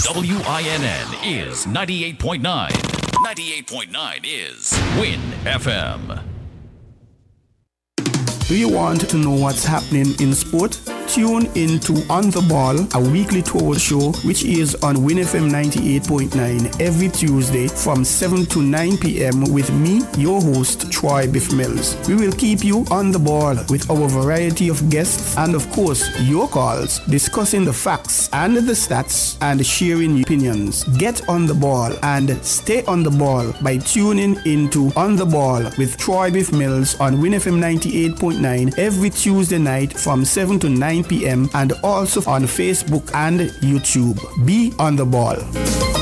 WINN is 98.9. 98.9 is Win FM. Do you want to know what's happening in sport? Tune into On the Ball, a weekly tour show which is on Win FM 98.9 every Tuesday from 7 to 9 p.m. with me, your host, Troy Biff Mills. We will keep you on the ball with our variety of guests and, of course, your calls, discussing the facts and the stats and sharing opinions. Get on the ball and stay on the ball by tuning into On the Ball with Troy Biff Mills on Win FM 98.9 every Tuesday night from 7 to 9 p.m. and also on Facebook and YouTube. Be on the ball.